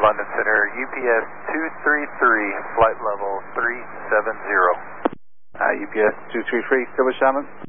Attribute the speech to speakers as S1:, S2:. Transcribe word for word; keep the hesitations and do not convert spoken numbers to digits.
S1: London Center, U P S two three three, flight level three seven zero.
S2: Uh, U P S two three three, Silver Shannon.